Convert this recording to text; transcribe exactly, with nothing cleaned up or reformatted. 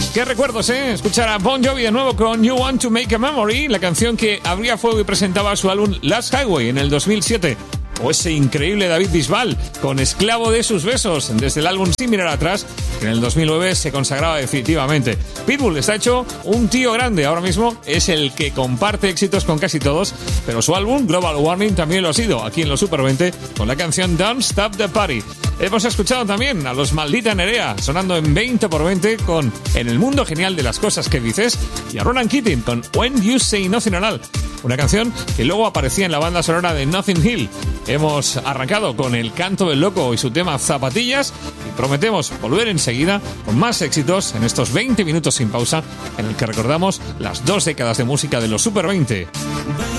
Qué recuerdos, ¿eh? Escuchar a Bon Jovi de nuevo con You Want to Make a Memory, la canción que abría fuego y presentaba su álbum Last Highway en el dos mil siete. O ese increíble David Bisbal con Esclavo de sus besos, desde el álbum Sin mirar atrás, que en el dos mil nueve se consagraba definitivamente. Pitbull está hecho un tío grande, ahora mismo es el que comparte éxitos con casi todos, pero su álbum Global Warming también lo ha sido, aquí en los Super veinte, con la canción Don't Stop the Party. Hemos escuchado también a los Maldita Nerea, sonando en veinte por veinte con En el mundo genial de las cosas que dices, y a Ronan Keating con When You Say Nothing at All, una canción que luego aparecía en la banda sonora de Notting Hill. Hemos arrancado con El canto del loco y su tema Zapatillas y prometemos volver enseguida con más éxitos en estos veinte minutos sin pausa en el que recordamos las dos décadas de música de los Super veinte.